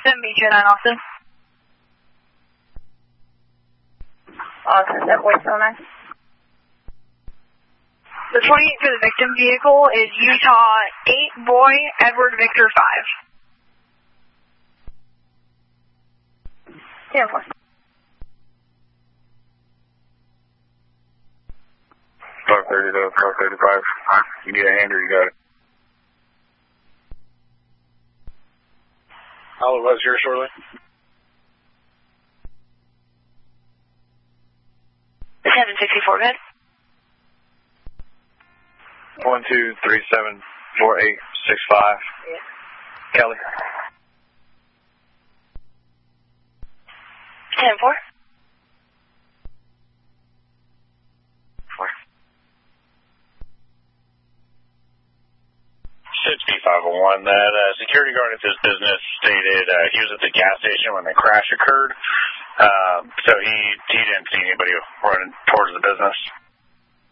7BJ9 Austin. Austin, that voicemail 9. The 28 for the victim vehicle is Utah 8 Boy Edward Victor 5. 10-4. 530 to 535. You need a hand or you got it? How was here shortly? 764, good. 1-2-3-7-4-8-6-5. Kelly. 10-4. 6501. That security guard at this business stated he was at the gas station when the crash occurred. So he didn't see anybody running towards the business.